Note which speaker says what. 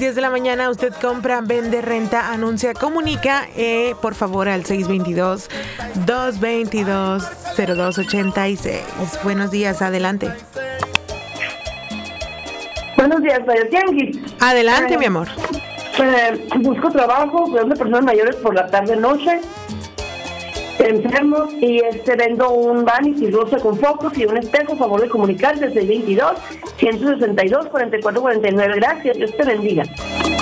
Speaker 1: 10 de la mañana. Usted compra, vende, renta, anuncia, comunica, por favor, al 622-222-0286. Buenos días, adelante.
Speaker 2: Buenos días, Radio Tianguis.
Speaker 1: Adelante, mi amor.
Speaker 2: Busco trabajo, cuidando de personas mayores por la tarde-noche, enfermos, y vendo un vanity rosa con focos y un espejo. Favor de comunicarse al 622-162-4449. Gracias, Dios te bendiga.